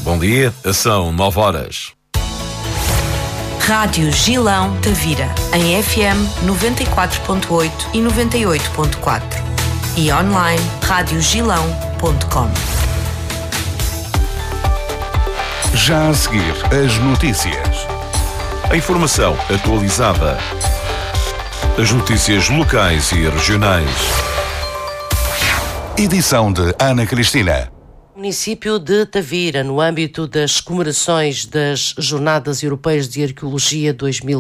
Bom dia, são 9 horas. Rádio Gilão Tavira, em FM 94.8 e 98.4 e online radiogilão.com. Já a seguir, as notícias. A informação atualizada. As notícias locais e regionais. Edição de Ana Cristina. Município de Tavira, no âmbito das comemorações das Jornadas Europeias de Arqueologia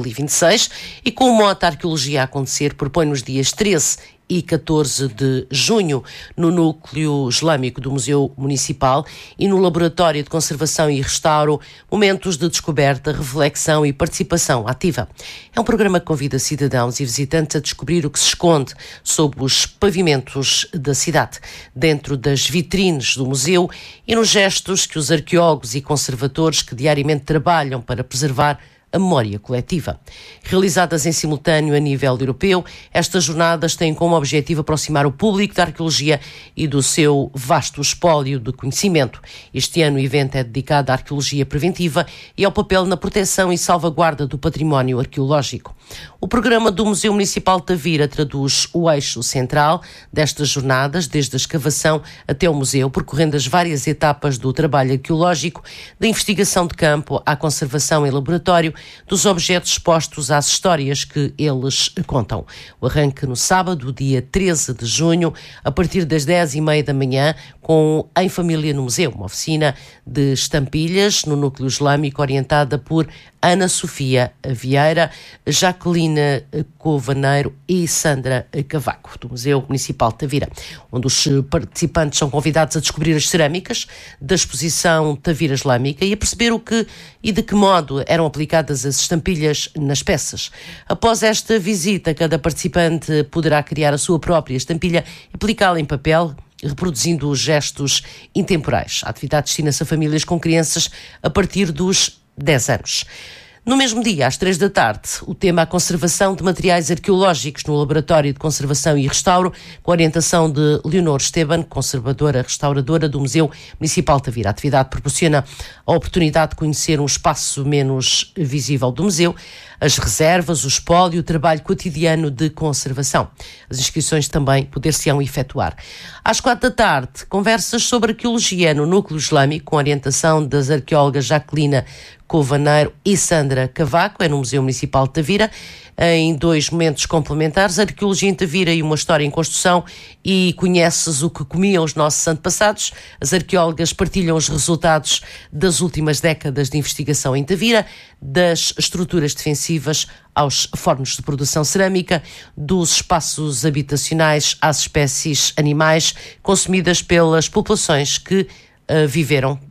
2026 e com o mote Arqueologia a Acontecer, propõe nos dias 13 e 14 de junho, no Núcleo Islâmico do Museu Municipal e no Laboratório de Conservação e Restauro, momentos de descoberta, reflexão e participação ativa. É um programa que convida cidadãos e visitantes a descobrir o que se esconde sob os pavimentos da cidade, dentro das vitrines do museu e nos gestos que os arqueólogos e conservadores que diariamente trabalham para preservar a memória coletiva. Realizadas em simultâneo a nível europeu, estas jornadas têm como objetivo aproximar o público da arqueologia e do seu vasto espólio de conhecimento. Este ano o evento é dedicado à arqueologia preventiva e ao papel na proteção e salvaguarda do património arqueológico. O programa do Museu Municipal de Tavira traduz o eixo central destas jornadas, desde a escavação até o museu, percorrendo as várias etapas do trabalho arqueológico, da investigação de campo à conservação em laboratório, dos objetos expostos às histórias que eles contam. O arranque no sábado, dia 13 de junho, a partir das 10h30 da manhã, com Em Família no Museu, uma oficina de estampilhas no Núcleo Islâmico, orientada por Ana Sofia Vieira, Jaqueline Covaneiro e Sandra Cavaco, do Museu Municipal de Tavira, onde os participantes são convidados a descobrir as cerâmicas da exposição Tavira Islâmica e a perceber o que e de que modo eram aplicadas as estampilhas nas peças. Após esta visita, cada participante poderá criar a sua própria estampilha e aplicá-la em papel, reproduzindo os gestos intemporais. A atividade destina-se a famílias com crianças a partir dos 10 anos. No mesmo dia, às 3 da tarde, o tema a conservação de materiais arqueológicos no Laboratório de Conservação e Restauro, com a orientação de Leonor Esteban, conservadora restauradora do Museu Municipal de Tavira. A atividade proporciona a oportunidade de conhecer um espaço menos visível do museu, as reservas, o espólio e o trabalho cotidiano de conservação. As inscrições também poder-se-ão efetuar. Às 4 da tarde, conversas sobre arqueologia no Núcleo Islâmico, com a orientação das arqueólogas Jaqueline Covaneiro e Sandra Cavaco, é no Museu Municipal de Tavira, em 2 momentos complementares, a arqueologia em Tavira e uma história em construção, e conheces o que comiam os nossos antepassados. As arqueólogas partilham os resultados das últimas décadas de investigação em Tavira, das estruturas defensivas aos fornos de produção cerâmica, dos espaços habitacionais às espécies animais consumidas pelas populações que viveram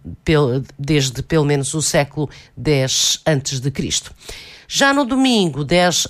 desde pelo menos o século X a.C. Já no domingo,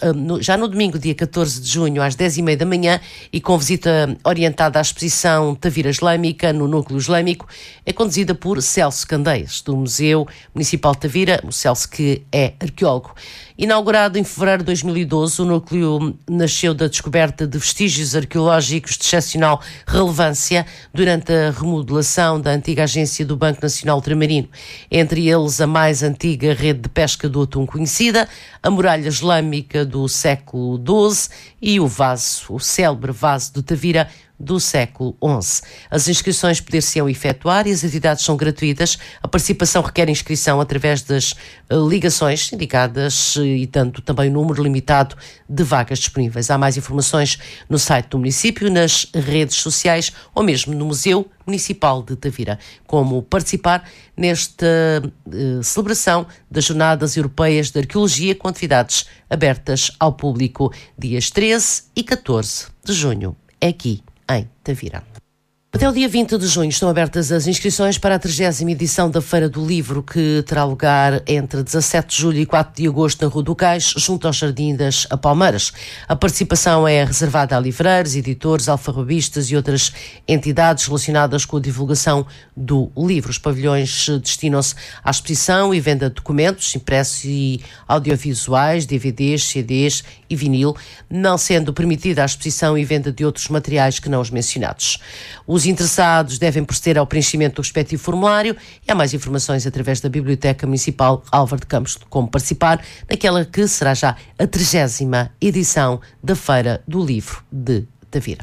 dia 14 de junho, às 10h30 da manhã, e com visita orientada à exposição Tavira Islâmica no Núcleo Islâmico, é conduzida por Celso Candeias, do Museu Municipal de Tavira, o Celso que é arqueólogo. Inaugurado em fevereiro de 2012, o núcleo nasceu da descoberta de vestígios arqueológicos de excepcional relevância durante a remodelação da antiga agência do Banco Nacional Ultramarino, entre eles a mais antiga rede de pesca do atum conhecida, a muralha islâmica do século XII e o célebre vaso de Tavira do século XI. As inscrições poder-se-ão efetuar e as atividades são gratuitas. A participação requer inscrição através das ligações indicadas e tanto também o número limitado de vagas disponíveis. Há mais informações no site do município, nas redes sociais ou mesmo no Museu Municipal de Tavira. Como participar nesta celebração das Jornadas Europeias de Arqueologia, com atividades abertas ao público dias 13 e 14 de junho. É aqui em Tavira. Até o dia 20 de junho estão abertas as inscrições para a 30ª edição da Feira do Livro, que terá lugar entre 17 de julho e 4 de agosto na Rua do Cais, junto ao Jardim das Palmeiras. A participação é reservada a livreiros, editores, alfarrabistas e outras entidades relacionadas com a divulgação do livro. Os pavilhões destinam-se à exposição e venda de documentos, impressos e audiovisuais, DVDs, CDs e vinil, não sendo permitida a exposição e venda de outros materiais que não os mencionados. Os Os interessados devem proceder ao preenchimento do respectivo formulário e há mais informações através da Biblioteca Municipal Álvaro de Campos de como participar naquela que será já a 30ª edição da Feira do Livro de Tavira.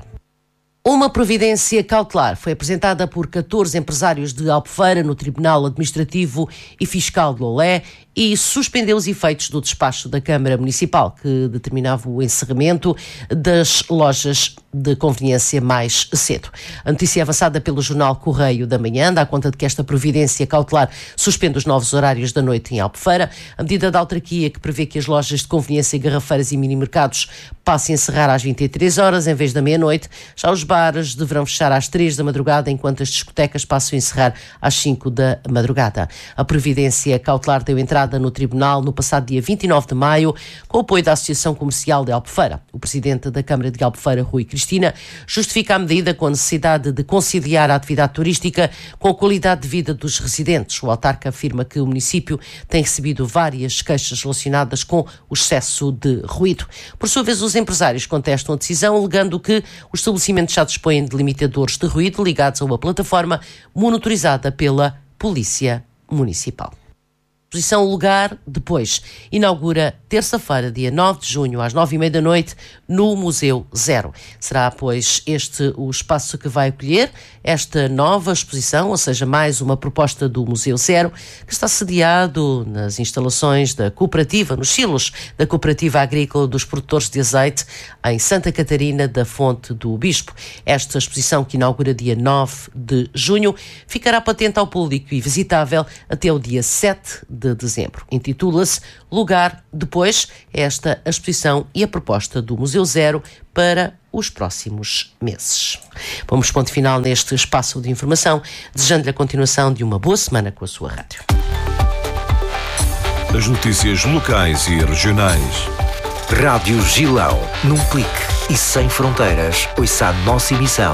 Uma providência cautelar foi apresentada por 14 empresários de Albufeira no Tribunal Administrativo e Fiscal de Lolé e suspendeu os efeitos do despacho da Câmara Municipal, que determinava o encerramento das lojas de conveniência mais cedo. A notícia é avançada pelo jornal Correio da Manhã dá conta de que esta providência cautelar suspende os novos horários da noite em Albufeira. A medida da autarquia que prevê que as lojas de conveniência, garrafeiras e mini-mercados passem a encerrar às 23 horas em vez da meia-noite. Já os bares deverão fechar às 3 da madrugada, enquanto as discotecas passam a encerrar às 5 da madrugada. A providência cautelar deu entrada no Tribunal no passado dia 29 de maio, com o apoio da Associação Comercial de Albufeira. O presidente da Câmara de Albufeira, Rui Cristina, justifica a medida com a necessidade de conciliar a atividade turística com a qualidade de vida dos residentes. O autarca afirma que o município tem recebido várias queixas relacionadas com o excesso de ruído. Por sua vez, os empresários contestam a decisão, alegando que os estabelecimentos já dispõem de limitadores de ruído ligados a uma plataforma monitorizada pela Polícia Municipal. A exposição Lugar Depois inaugura terça-feira, dia 9 de junho, às 9h30 da noite, no Museu Zero. Será, pois, este o espaço que vai acolher esta nova exposição, ou seja, mais uma proposta do Museu Zero, que está sediado nas instalações da cooperativa, nos silos da Cooperativa Agrícola dos Produtores de Azeite, em Santa Catarina da Fonte do Bispo. Esta exposição, que inaugura dia 9 de junho, ficará patente ao público e visitável até o dia 7 de dezembro. Intitula-se Lugar Depois. Esta a exposição e a proposta do Museu Zero para os próximos meses. Vamos ponto final neste espaço de informação, desejando-lhe a continuação de uma boa semana com a sua rádio. As notícias locais e regionais. Rádio Gilão, num clique e sem fronteiras. Ouça a nossa emissão